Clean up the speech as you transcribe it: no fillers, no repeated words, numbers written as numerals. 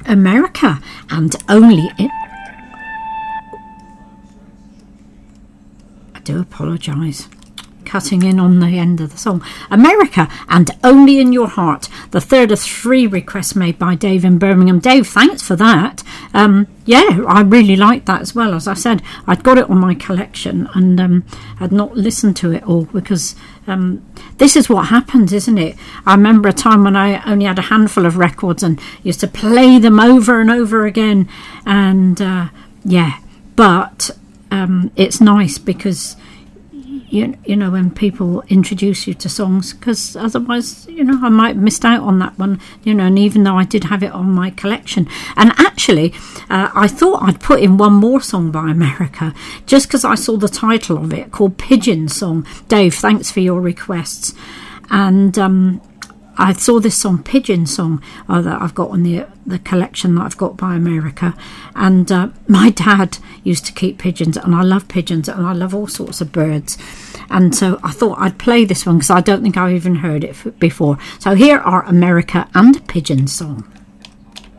America and Only in... I do apologise. Cutting in on the end of the song. America and Only in Your Heart, the third of 3 requests made by Dave in Birmingham. Dave, thanks for that. Yeah, I really liked that as well. As I said, I'd got it on my collection and had not listened to it all because this is what happens, isn't it? I remember a time when I only had a handful of records and used to play them over and over again. And yeah, but it's nice because you know, when people introduce you to songs, because otherwise, you know, I might have missed out on that one, you know, and even though I did have it on my collection. And actually, I thought I'd put in one more song by America, just because I saw the title of it, called Pigeon Song. Dave, thanks for your requests. And I saw this song, Pigeon Song, that I've got on the collection that I've got by America. And my dad used to keep pigeons, and I love pigeons, and I love all sorts of birds. And so I thought I'd play this one because I don't think I've even heard it before. So here are America and Pigeon Song.